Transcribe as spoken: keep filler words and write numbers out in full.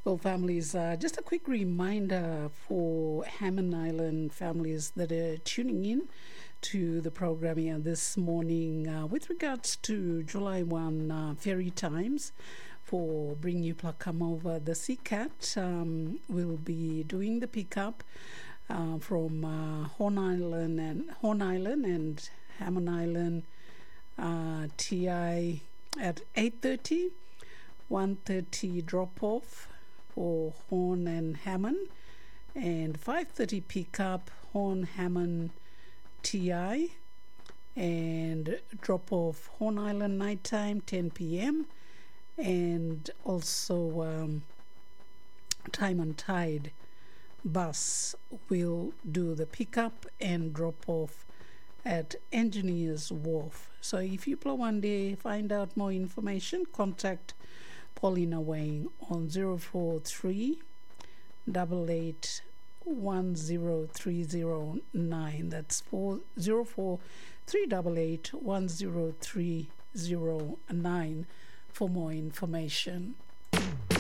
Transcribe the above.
Well, families, uh, just a quick reminder for Hammond Island families that are tuning in to the program here this morning uh, with regards to July first uh, ferry times for Bring You Pluck Come Over. The Sea Cat um, will be doing the pickup uh, from uh, Horn Island and Horn Island and Hammond Island uh, T I at eight thirty, one thirty drop off for Horn and Hammond, and five thirty pickup Horn Hammond T I, and drop off Horn Island nighttime ten p.m. and also um, Time and Tide bus will do the pickup and drop off at Engineers Wharf. So if you plan one day, find out more information, contact Paulina Wang on zero four three eight eight one zero three zero nine. That's zero four three eight eight one zero three zero nine for more information.